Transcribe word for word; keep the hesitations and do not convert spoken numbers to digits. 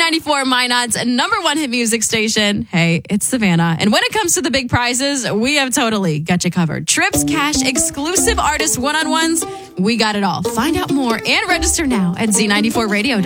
ninety-four, Minot's number one hit music station. Hey, it's Savannah. And when it comes to the big prizes, we have totally got you covered. Trips, cash, exclusive artist one-on-ones. We got it all. Find out more and register now at Z ninety-four radio dot com.